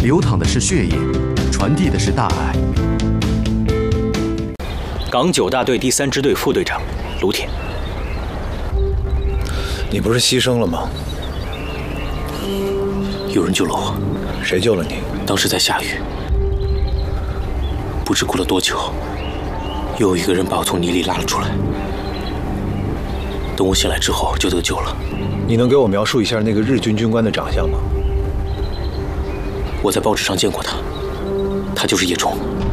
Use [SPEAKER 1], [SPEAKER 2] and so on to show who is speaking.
[SPEAKER 1] 流淌的是血液，传递的是大爱。
[SPEAKER 2] 港9大队第3支队副队长卢铁，
[SPEAKER 3] 你不是牺牲了吗？
[SPEAKER 2] 有人救了我。
[SPEAKER 3] 谁救了你？
[SPEAKER 2] 当时在下雨，不知过了多久，又有一个人把我从泥里拉了出来。等我醒来之后，就得救了。
[SPEAKER 3] 你能给我描述一下那个日军军官的长相吗？
[SPEAKER 2] 我在报纸上见过他，他就是叶冲。